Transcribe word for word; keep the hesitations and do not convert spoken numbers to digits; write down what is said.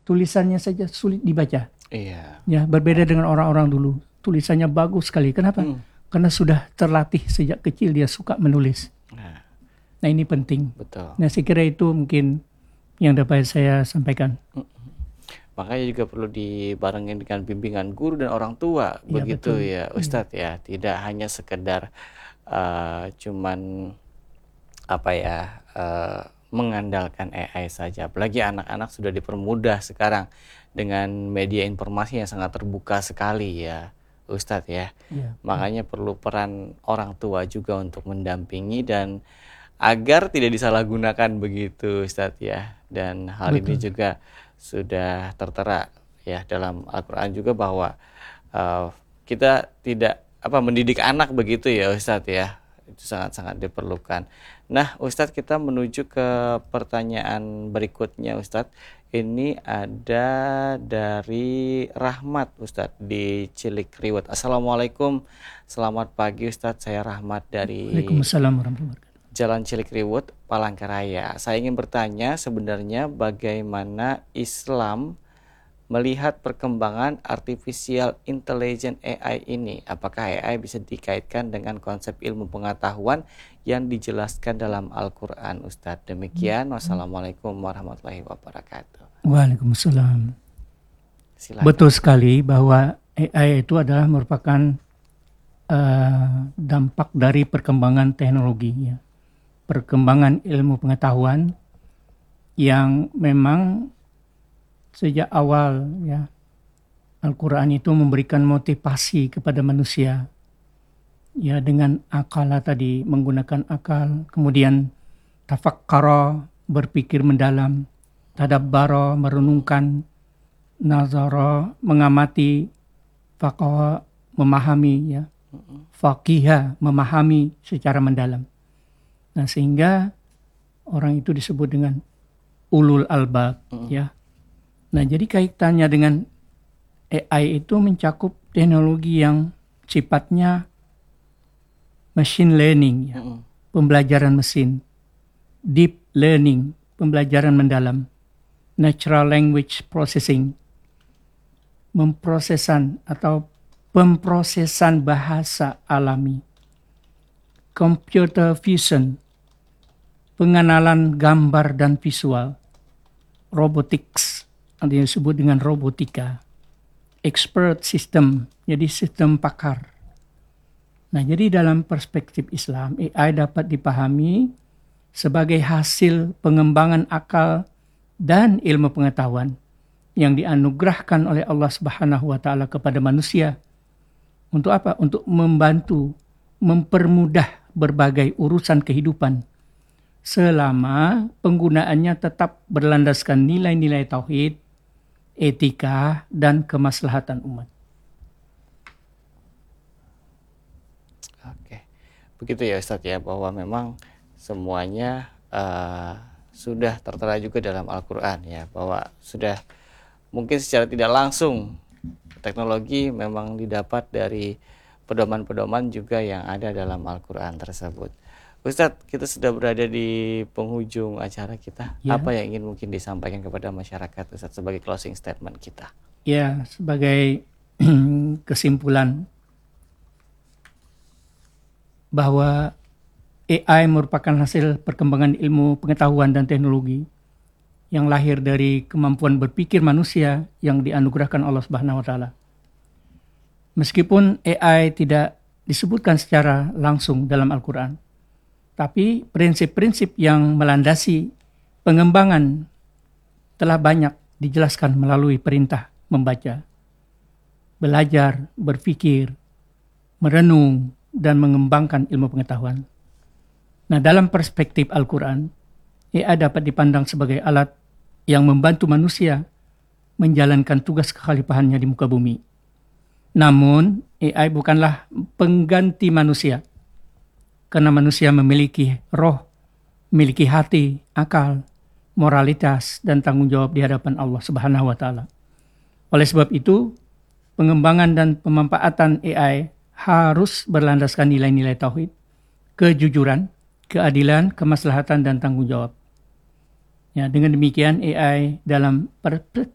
tulisannya saja sulit dibaca. Iya. Ya, berbeda dengan orang-orang dulu. Tulisannya bagus sekali. Kenapa? Hmm. Karena sudah terlatih sejak kecil dia suka menulis. Nah, Nah, ini penting. betul. Nah, saya kira itu mungkin yang dapat saya sampaikan. Makanya juga perlu dibarengin dengan bimbingan guru dan orang tua, Iya, begitu betul. ya Ustadz ya. Tidak hanya sekedar uh, cuman apa ya uh, mengandalkan A I saja. Apalagi anak-anak sudah dipermudah sekarang dengan media informasi yang sangat terbuka sekali ya Ustadz ya. Iya. Makanya perlu peran orang tua juga untuk mendampingi dan agar tidak disalahgunakan begitu Ustadz ya. Dan hal ini Betul. juga sudah tertera ya dalam Al-Quran juga bahwa uh, kita tidak apa mendidik anak begitu ya Ustadz ya. Itu sangat-sangat diperlukan. Nah Ustadz, kita menuju ke pertanyaan berikutnya Ustadz. Ini ada dari Rahmat Ustadz di Cilikriwut. Assalamualaikum, selamat pagi Ustadz, saya Rahmat dari Waalaikumsalam warahmatullahi wabarakatuh. Jalan Cilikriwut, Palangkaraya. Saya ingin bertanya sebenarnya bagaimana Islam melihat perkembangan artificial intelligence A I ini. Apakah A I bisa dikaitkan dengan konsep ilmu pengetahuan yang dijelaskan dalam Al-Quran Ustadz? Demikian, wassalamualaikum warahmatullahi wabarakatuh. Waalaikumsalam. Silakan. Betul sekali bahwa A I itu adalah merupakan uh, dampak dari perkembangan teknologi ya. Perkembangan ilmu pengetahuan yang memang sejak awal ya Al-Quran itu memberikan motivasi kepada manusia ya dengan akala tadi, menggunakan akal, kemudian tafakkara, berpikir mendalam, tadabbara, merenungkan, nazara, mengamati, faqaha, memahami ya, faqiha, memahami secara mendalam. Nah, sehingga orang itu disebut dengan ulul albab mm. ya. Nah, jadi kaitannya dengan A I itu mencakup teknologi yang sifatnya machine learning ya. Mm. Pembelajaran mesin, deep learning, pembelajaran mendalam, natural language processing, memprosesan atau pemprosesan bahasa alami, computer vision, pengenalan gambar dan visual, robotics, yang disebut dengan robotika, expert system, jadi sistem pakar. Nah, jadi dalam perspektif Islam, A I dapat dipahami sebagai hasil pengembangan akal dan ilmu pengetahuan yang dianugerahkan oleh Allah Subhanahu wa taala kepada manusia. Untuk apa? Untuk membantu, mempermudah berbagai urusan kehidupan, selama penggunaannya tetap berlandaskan nilai-nilai tauhid, etika, dan kemaslahatan umat. Oke, begitu ya Ustadz ya, bahwa memang semuanya uh, sudah tertera juga dalam Al-Quran ya, bahwa sudah mungkin secara tidak langsung teknologi memang didapat dari pedoman-pedoman juga yang ada dalam Al-Quran tersebut. Ustadz, kita sudah berada di penghujung acara kita. Ya. Apa yang ingin mungkin disampaikan kepada masyarakat Ustadz sebagai closing statement kita? Ya, sebagai kesimpulan bahwa A I merupakan hasil perkembangan ilmu pengetahuan dan teknologi yang lahir dari kemampuan berpikir manusia yang dianugerahkan Allah Subhanahu wa taala. Meskipun A I tidak disebutkan secara langsung dalam Al-Quran, tapi prinsip-prinsip yang melandasi pengembangan telah banyak dijelaskan melalui perintah membaca, belajar, berpikir, merenung, dan mengembangkan ilmu pengetahuan. Nah, dalam perspektif Al-Quran, A I dapat dipandang sebagai alat yang membantu manusia menjalankan tugas kekhalifahannya di muka bumi. Namun, A I bukanlah pengganti manusia, karena manusia memiliki roh, memiliki hati, akal, moralitas, dan tanggung jawab di hadapan Allah Subhanahu wa taala. Oleh sebab itu, pengembangan dan pemanfaatan A I harus berlandaskan nilai-nilai tauhid, kejujuran, keadilan, kemaslahatan, dan tanggung jawab. Ya, dengan demikian A I dalam